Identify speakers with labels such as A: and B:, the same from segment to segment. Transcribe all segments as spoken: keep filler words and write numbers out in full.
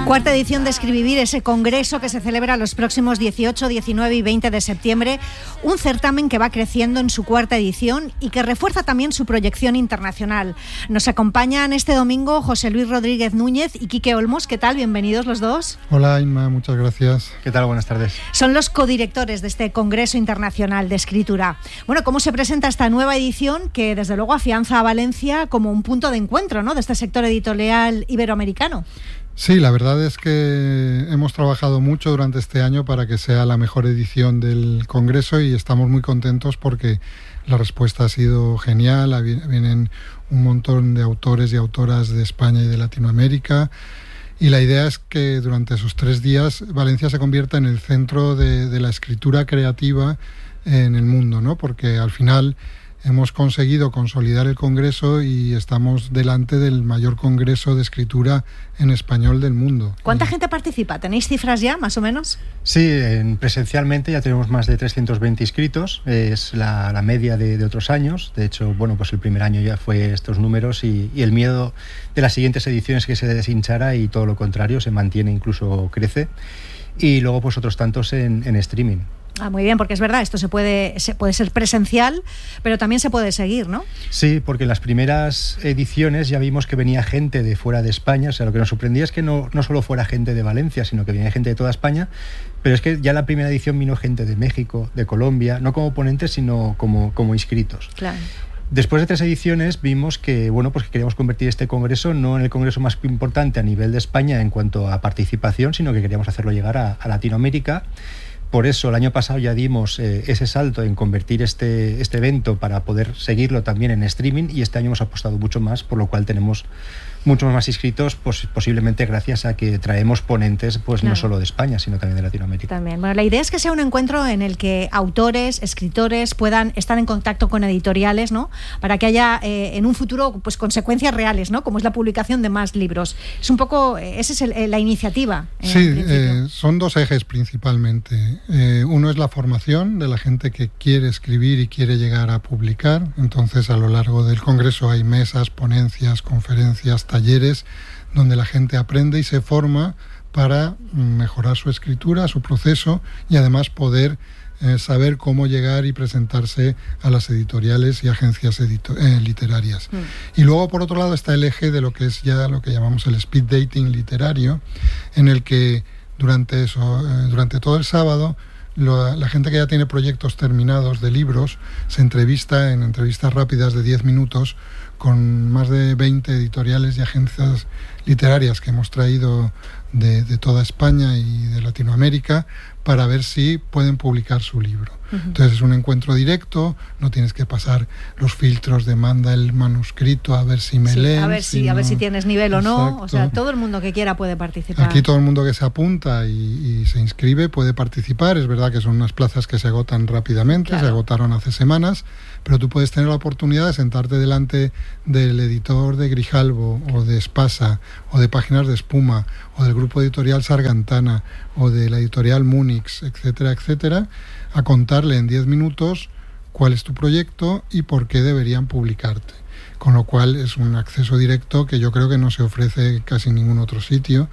A: Cuarta edición de Escrivivir, ese congreso que se celebra los próximos dieciocho, diecinueve y veinte de septiembre. Un certamen que va creciendo en su cuarta edición y que refuerza también su proyección internacional. Nos acompañan este domingo José Luis Rodríguez Núñez y Quique Olmos. ¿Qué tal? Bienvenidos los dos.
B: Hola Inma, muchas gracias.
C: ¿Qué tal? Buenas tardes.
A: Son los codirectores de este Congreso Internacional de Escritura. Bueno, ¿cómo se presenta esta nueva edición que desde luego afianza a Valencia como un punto de encuentro, ¿no?, de este sector editorial iberoamericano?
B: Sí, la verdad es que hemos trabajado mucho durante este año para que sea la mejor edición del Congreso y estamos muy contentos porque la respuesta ha sido genial. Vienen un montón de autores y autoras de España y de Latinoamérica y la idea es que durante esos tres días Valencia se convierta en el centro de, de la escritura creativa en el mundo, ¿no? Porque al final hemos conseguido consolidar el Congreso y estamos delante del mayor congreso de escritura en español del mundo.
A: ¿Cuánta
B: y...
A: gente participa? ¿Tenéis cifras ya, más o menos?
C: Sí, en presencialmente ya tenemos más de trescientos veinte inscritos. Es la, la media de, de otros años. De hecho, bueno, pues el primer año ya fue estos números y, y el miedo de las siguientes ediciones que se deshinchara y todo lo contrario, se mantiene, incluso crece. Y luego pues otros tantos en, en streaming.
A: Ah, muy bien, porque es verdad, esto se puede, se puede ser presencial, pero también se puede seguir, ¿no?
C: Sí, porque en las primeras ediciones ya vimos que venía gente de fuera de España. O sea, lo que nos sorprendía es que no, no solo fuera gente de Valencia, sino que venía gente de toda España. Pero es que ya en la primera edición vino gente de México, de Colombia, no como ponentes, sino como, como inscritos.
A: Claro.
C: Después de tres ediciones vimos que, bueno, pues que queríamos convertir este congreso no en el congreso más importante a nivel de España en cuanto a participación, sino que queríamos hacerlo llegar a, a Latinoamérica. Por eso el año pasado ya dimos eh, ese salto en convertir este, este evento para poder seguirlo también en streaming y este año hemos apostado mucho más, por lo cual tenemos muchos más inscritos, pues, posiblemente gracias a que traemos ponentes pues claro, no solo de España, sino también de Latinoamérica.
A: También. Bueno, la idea es que sea un encuentro en el que autores, escritores puedan estar en contacto con editoriales, ¿no?, para que haya eh, en un futuro pues consecuencias reales, ¿no?, como es la publicación de más libros. Es un poco, esa es el, la iniciativa.
B: Sí, eh, son dos ejes principalmente. Eh, uno es la formación de la gente que quiere escribir y quiere llegar a publicar. Entonces, a lo largo del Congreso hay mesas, ponencias, conferencias, talleres donde la gente aprende y se forma para mejorar su escritura, su proceso y además poder eh, saber cómo llegar y presentarse a las editoriales y agencias edito- eh, literarias. Mm. Y luego, por otro lado, está el eje de lo que es ya lo que llamamos el speed dating literario, en el que durante, eso, eh, durante todo el sábado lo, la gente que ya tiene proyectos terminados de libros se entrevista en entrevistas rápidas de diez minutos con más de veinte editoriales y agencias literarias que hemos traído de, de toda España y de Latinoamérica para ver si pueden publicar su libro. Uh-huh. Entonces es un encuentro directo, no tienes que pasar los filtros de manda el manuscrito a ver si me
A: sí,
B: leen.
A: A ver si,
B: si
A: a
B: no...
A: ver si tienes nivel o no.
B: Exacto.
A: O sea, todo el mundo que quiera puede participar.
B: Aquí todo el mundo que se apunta y, y se inscribe puede participar. Es verdad que son unas plazas que se agotan rápidamente, claro, se agotaron hace semanas, pero tú puedes tener la oportunidad de sentarte delante del editor de Grijalbo o de Espasa o de Páginas de Espuma o del grupo editorial Sargantana o de la editorial Múnich, etcétera, etcétera, a contarle en diez minutos cuál es tu proyecto y por qué deberían publicarte. Con lo cual es un acceso directo que yo creo que no se ofrece casi en ningún otro sitio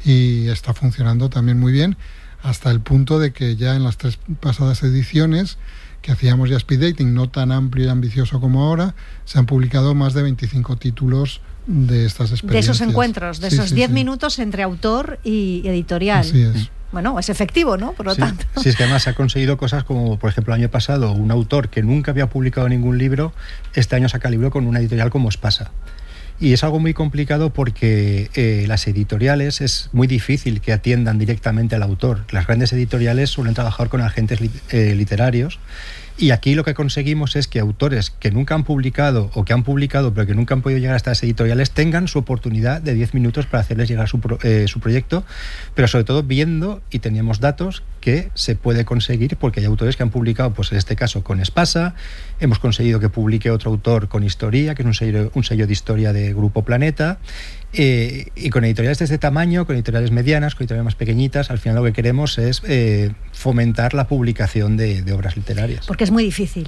B: y está funcionando también muy bien, hasta el punto de que ya en las tres pasadas ediciones que hacíamos ya speed dating, no tan amplio y ambicioso como ahora, se han publicado más de veinticinco títulos de estas experiencias.
A: De esos encuentros, de
B: sí,
A: esos
B: sí,
A: diez
B: sí.
A: minutos entre autor y editorial.
B: Así es.
A: Bueno, es efectivo, ¿no? Por lo
C: sí,
A: tanto.
C: Sí, es que además se ha conseguido cosas como, por ejemplo, el año pasado, un autor que nunca había publicado ningún libro, este año saca libro con una editorial como Espasa. Y es algo muy complicado porque eh, las editoriales es muy difícil que atiendan directamente al autor. Las grandes editoriales suelen trabajar con agentes lit- eh, literarios. Y aquí lo que conseguimos es que autores que nunca han publicado o que han publicado pero que nunca han podido llegar a estas editoriales tengan su oportunidad de diez minutos para hacerles llegar su, pro, eh, su proyecto, pero sobre todo viendo, y teníamos datos, que se puede conseguir porque hay autores que han publicado, pues en este caso con Espasa, hemos conseguido que publique otro autor con Historia, que es un sello, un sello de historia de Grupo Planeta, eh, y con editoriales de este tamaño, con editoriales medianas, con editoriales más pequeñitas. Al final lo que queremos es eh, fomentar la publicación de, de obras literarias.
A: Porque es muy difícil.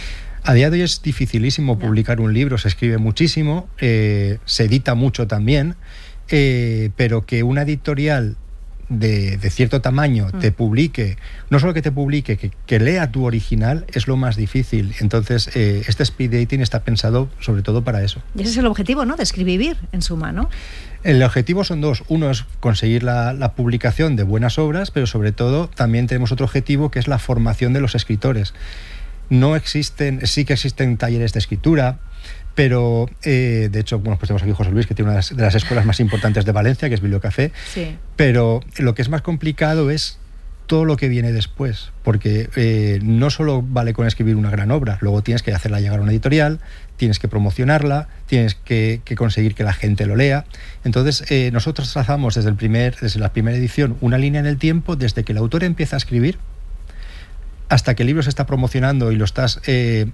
C: A día de hoy es dificilísimo publicar un libro, se escribe muchísimo, eh, se edita mucho también, eh, pero que una editorial De, de cierto tamaño mm. te publique, no solo que te publique, que, que lea tu original, es lo más difícil. Entonces, eh, este speed dating está pensado sobre todo para eso.
A: Y ese es el objetivo, ¿no?, de Escribivir, en suma, ¿no?
C: El objetivo son dos. Uno es conseguir la, la publicación de buenas obras, pero sobre todo también tenemos otro objetivo, que es la formación de los escritores. No existen, sí que existen talleres de escritura, pero eh, de hecho, bueno, pues tenemos aquí José Luis, que tiene una de las, de las escuelas más importantes de Valencia, que es Bibliocafé.
A: Sí.
C: Pero lo que es más complicado es todo lo que viene después, porque eh, no solo vale con escribir una gran obra, luego tienes que hacerla llegar a una editorial, tienes que promocionarla, tienes que, que conseguir que la gente lo lea. Entonces, eh, nosotros trazamos desde, el primer, desde la primera edición una línea en el tiempo, desde que el autor empieza a escribir hasta que el libro se está promocionando y lo estás eh,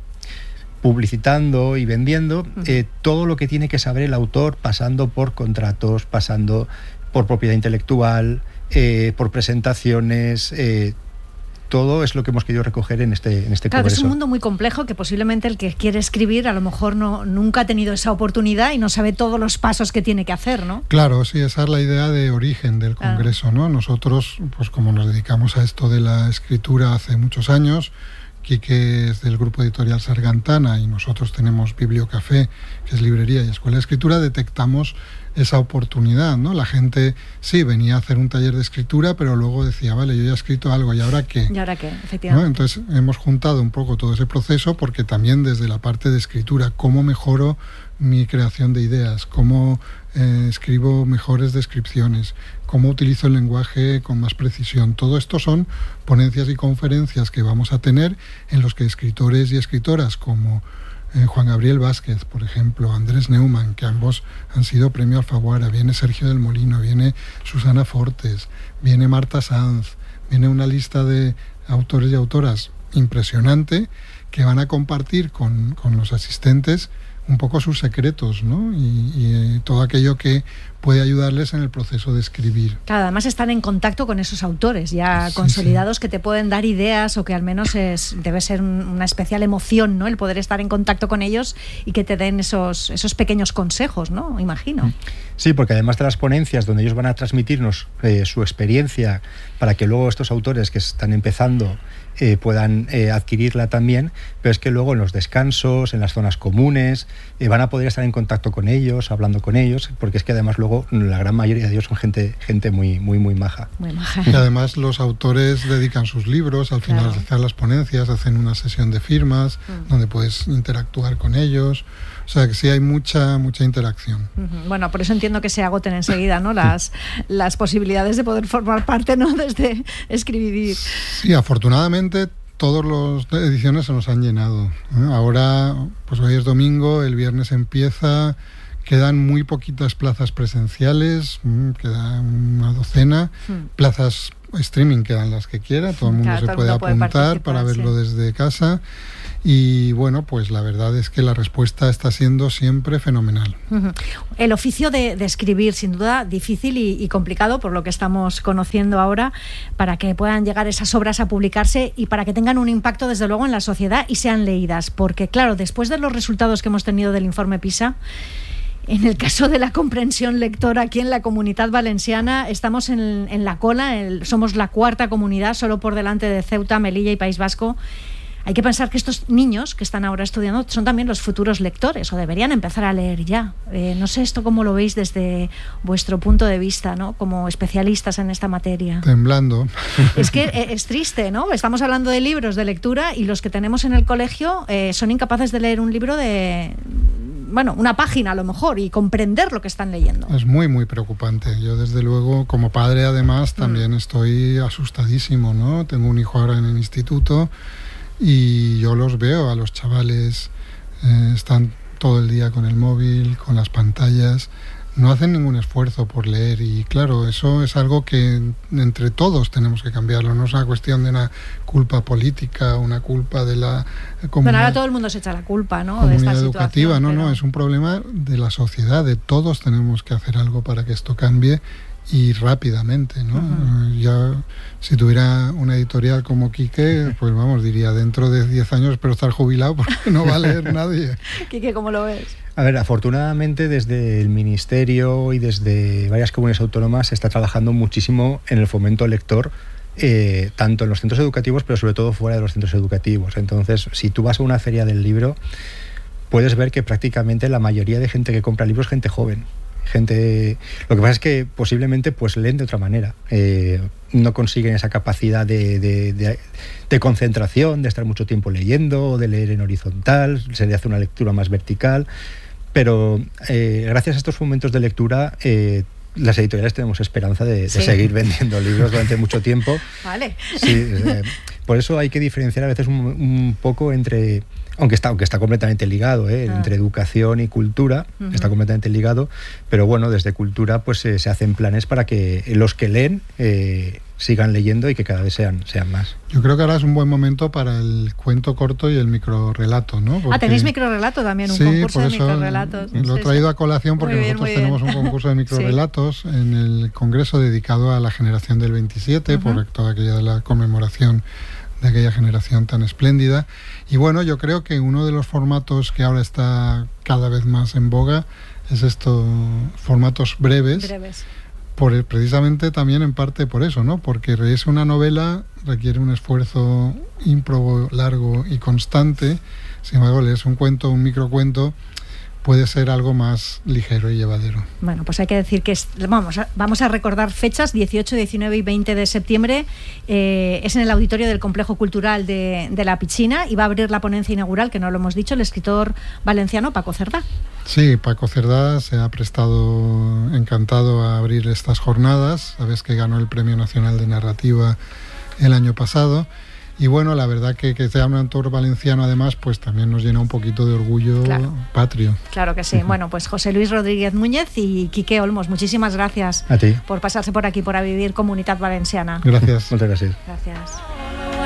C: publicitando y vendiendo, uh-huh. eh, todo lo que tiene que saber el autor, pasando por contratos, pasando por propiedad intelectual, eh, por presentaciones, eh, todo es lo que hemos querido recoger en este, en este
A: claro,
C: congreso.
A: Es un mundo muy complejo que posiblemente el que quiere escribir a lo mejor no, nunca ha tenido esa oportunidad y no sabe todos los pasos que tiene que hacer, ¿no?
B: Claro, sí, esa es la idea de origen del congreso, ¿no? Nosotros, pues como nos dedicamos a esto de la escritura hace muchos años, Quique es del grupo editorial Sargantana y nosotros tenemos Bibliocafé, que es librería y escuela de escritura, detectamos esa oportunidad, ¿no? La gente, sí, venía a hacer un taller de escritura, pero luego decía, vale, yo ya he escrito algo, ¿y ahora qué?
A: ¿Y ahora qué? Efectivamente.
B: ¿No? Entonces hemos juntado un poco todo ese proceso, porque también desde la parte de escritura, cómo mejoro mi creación de ideas, cómo eh, escribo mejores descripciones, cómo utilizo el lenguaje con más precisión. Todo esto son ponencias y conferencias que vamos a tener en los que escritores y escritoras como Eh, Juan Gabriel Vázquez, por ejemplo, Andrés Neumann, que ambos han sido premio Alfaguara, viene Sergio del Molino, viene Susana Fortes, viene Marta Sanz, viene una lista de autores y autoras impresionante que van a compartir con, con los asistentes un poco sus secretos, ¿no? Y, y eh, todo aquello que puede ayudarles en el proceso de escribir.
A: Claro, además están en contacto con esos autores ya sí, consolidados sí. que te pueden dar ideas o que al menos es, debe ser un, una especial emoción, ¿no? El poder estar en contacto con ellos y que te den esos, esos pequeños consejos, ¿no? Imagino.
C: Sí, porque además de las ponencias donde ellos van a transmitirnos eh, su experiencia para que luego estos autores que están empezando Eh, puedan eh, adquirirla también, pero es que luego en los descansos, en las zonas comunes, eh, van a poder estar en contacto con ellos, hablando con ellos, porque es que además luego la gran mayoría de ellos son gente, gente muy, muy, muy maja.
A: Muy maja.
B: Y además los autores dedican sus libros, al final claro. hacen las ponencias, hacen una sesión de firmas, mm. donde puedes interactuar con ellos. O sea que sí hay mucha mucha interacción.
A: Uh-huh. Bueno, por eso entiendo que se agoten enseguida, ¿no? Las, las posibilidades de poder formar parte, ¿no? Desde Escribivir.
B: Sí, afortunadamente todas las ediciones se nos han llenado, ¿eh? Ahora, pues hoy es domingo, el viernes empieza, quedan muy poquitas plazas presenciales, queda una docena, hmm. plazas streaming quedan las que quiera, todo el mundo claro, se puede mundo apuntar puede para verlo sí. desde casa. Y bueno, pues la verdad es que la respuesta está siendo siempre fenomenal.
A: Uh-huh. El oficio de, de escribir, sin duda, difícil y, y complicado, por lo que estamos conociendo ahora, para que puedan llegar esas obras a publicarse y para que tengan un impacto, desde luego, en la sociedad y sean leídas. Porque, claro, después de los resultados que hemos tenido del informe PISA, en el caso de la comprensión lectora aquí en la Comunitat Valenciana, estamos en, en la cola, el, somos la cuarta comunidad, solo por delante de Ceuta, Melilla y País Vasco. Hay que pensar que estos niños que están ahora estudiando son también los futuros lectores, o deberían empezar a leer ya. Eh, no sé esto cómo lo veis desde vuestro punto de vista, ¿no? Como especialistas en esta materia.
B: Temblando.
A: Es que es triste, ¿no? Estamos hablando de libros de lectura y los que tenemos en el colegio eh, son incapaces de leer un libro de... bueno, una página a lo mejor y comprender lo que están leyendo.
B: Es muy, muy preocupante. Yo desde luego, como padre además, también mm. estoy asustadísimo, ¿no? Tengo un hijo ahora en el instituto y yo los veo a los chavales, eh, están todo el día con el móvil, con las pantallas, no hacen ningún esfuerzo por leer y claro, eso es algo que entre todos tenemos que cambiarlo, no es una cuestión de una culpa política, una culpa de la comunidad.
A: Bueno, ahora todo el mundo se echa la culpa, ¿no?
B: Comunidad
A: de esta
B: educativa,
A: situación,
B: no,
A: pero...
B: no, es un problema de la sociedad, de todos tenemos que hacer algo para que esto cambie y rápidamente, ¿no?
A: Uh-huh.
B: Ya, si tuviera una editorial como Quique, pues vamos, diría, dentro de diez años espero estar jubilado porque no va a leer nadie.
A: Quique, ¿cómo lo ves?
C: A ver, afortunadamente desde el Ministerio y desde varias comunidades autónomas se está trabajando muchísimo en el fomento lector, eh, tanto en los centros educativos, pero sobre todo fuera de los centros educativos. Entonces, si tú vas a una feria del libro, puedes ver que prácticamente la mayoría de gente que compra libros es gente joven. Gente, lo que pasa es que posiblemente pues leen de otra manera, eh, no consiguen esa capacidad de, de, de, de concentración, de estar mucho tiempo leyendo, de leer en horizontal, se le hace una lectura más vertical, pero eh, gracias a estos momentos de lectura eh, las editoriales tenemos esperanza de, de sí. seguir vendiendo libros durante mucho tiempo.
A: Vale.
C: Sí, eh, por eso hay que diferenciar a veces un, un poco entre, aunque está, aunque está completamente ligado, ¿eh? ah. entre educación y cultura, uh-huh. está completamente ligado, pero bueno, desde cultura pues eh, se hacen planes para que los que leen eh, sigan leyendo y que cada vez sean, sean más.
B: Yo creo que ahora es un buen momento para el cuento corto y el microrrelato, ¿no?
A: Porque... Ah, tenéis microrelato también, un
B: sí,
A: concurso
B: por
A: de
B: eso
A: microrelatos.
B: Lo he traído a colación porque bien, nosotros tenemos un concurso de microrelatos sí. en el congreso dedicado a la generación del veintisiete, uh-huh. por toda aquella de la conmemoración de aquella generación tan espléndida. Y bueno, yo creo que uno de los formatos que ahora está cada vez más en boga es estos formatos breves.
A: Breves.
B: Por, precisamente también en parte por eso, ¿no? Porque leerse una novela requiere un esfuerzo ímprobo, largo y constante. Sin embargo, leerse un cuento, un microcuento, puede ser algo más ligero y llevadero.
A: Bueno, pues hay que decir que es, vamos, a, vamos a recordar fechas, dieciocho, diecinueve y veinte de septiembre. Eh, es en el auditorio del Complejo Cultural de, de La Pichina y va a abrir la ponencia inaugural, que no lo hemos dicho, el escritor valenciano Paco Cerdá.
B: Sí, Paco Cerdá se ha prestado encantado a abrir estas jornadas. Sabes que ganó el Premio Nacional de Narrativa el año pasado. Y bueno, la verdad que que sea un autor valenciano además, pues también nos llena un poquito de orgullo claro. patrio.
A: Claro que sí. Uh-huh. Bueno, pues José Luis Rodríguez Núñez y Quique Olmos, muchísimas gracias
C: a ti
A: por pasarse por aquí, por A Vivir Comunitat Valenciana.
B: Gracias.
C: Muchas gracias.
A: Gracias.